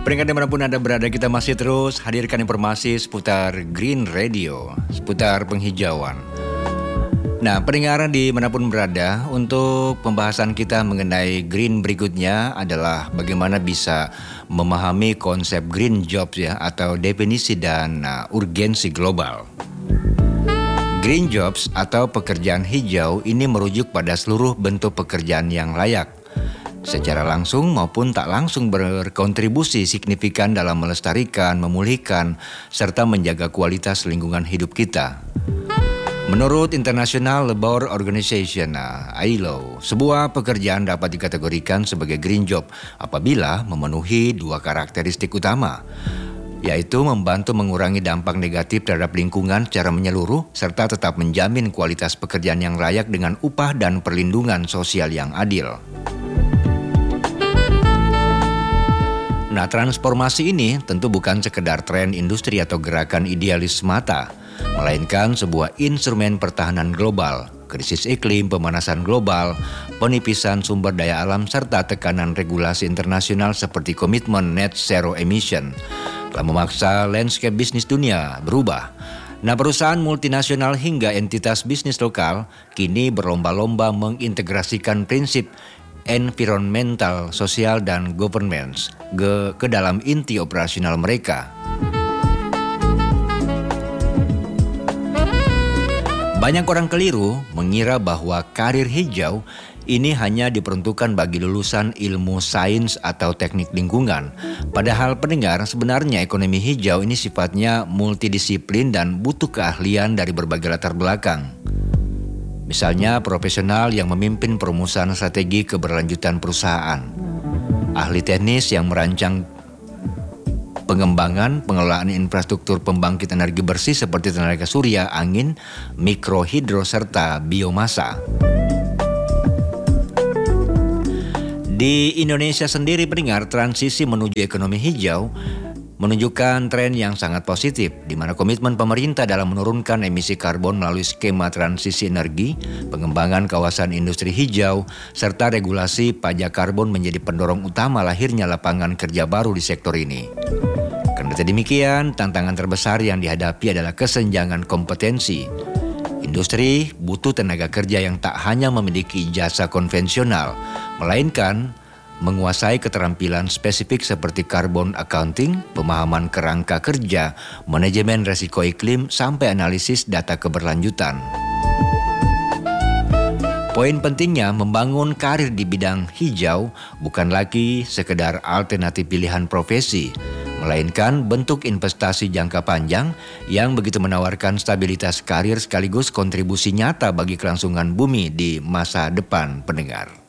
Pendengar dimanapun Anda berada, kita masih terus hadirkan informasi seputar Green Radio, seputar penghijauan. Nah, pendengar dimanapun berada, untuk pembahasan kita mengenai green berikutnya adalah bagaimana bisa memahami konsep green jobs ya, atau definisi dan urgensi global. Green jobs atau pekerjaan hijau ini merujuk pada seluruh bentuk pekerjaan yang layak, secara langsung maupun tak langsung berkontribusi signifikan dalam melestarikan, memulihkan, serta menjaga kualitas lingkungan hidup kita. Menurut International Labour Organization (ILO), sebuah pekerjaan dapat dikategorikan sebagai green job apabila memenuhi dua karakteristik utama, yaitu membantu mengurangi dampak negatif terhadap lingkungan secara menyeluruh, serta tetap menjamin kualitas pekerjaan yang layak dengan upah dan perlindungan sosial yang adil. Nah, transformasi ini tentu bukan sekedar tren industri atau gerakan idealis semata, melainkan sebuah instrumen pertahanan global. Krisis iklim, pemanasan global, penipisan sumber daya alam, serta tekanan regulasi internasional seperti komitmen net zero emission telah memaksa landscape bisnis dunia berubah. Nah, perusahaan multinasional hingga entitas bisnis lokal kini berlomba-lomba mengintegrasikan prinsip environmental, sosial, dan governance ke dalam inti operasional mereka. Banyak orang keliru mengira bahwa karir hijau ini hanya diperuntukkan bagi lulusan ilmu sains atau teknik lingkungan. Padahal pendengar, sebenarnya ekonomi hijau ini sifatnya multidisiplin dan butuh keahlian dari berbagai latar belakang. Misalnya profesional yang memimpin perumusan strategi keberlanjutan perusahaan, ahli teknis yang merancang pengembangan pengelolaan infrastruktur pembangkit energi bersih seperti tenaga surya, angin, mikrohidro, serta biomasa. Di Indonesia sendiri pendengar, transisi menuju ekonomi hijau menunjukkan tren yang sangat positif, di mana komitmen pemerintah dalam menurunkan emisi karbon melalui skema transisi energi, pengembangan kawasan industri hijau, serta regulasi pajak karbon menjadi pendorong utama lahirnya lapangan kerja baru di sektor ini. Kendati demikian, tantangan terbesar yang dihadapi adalah kesenjangan kompetensi. Industri butuh tenaga kerja yang tak hanya memiliki ijazah konvensional, melainkan menguasai keterampilan spesifik seperti carbon accounting, pemahaman kerangka kerja, manajemen resiko iklim, sampai analisis data keberlanjutan. Poin pentingnya, membangun karir di bidang hijau bukan lagi sekedar alternatif pilihan profesi, melainkan bentuk investasi jangka panjang yang begitu menawarkan stabilitas karir sekaligus kontribusi nyata bagi kelangsungan bumi di masa depan pendengar.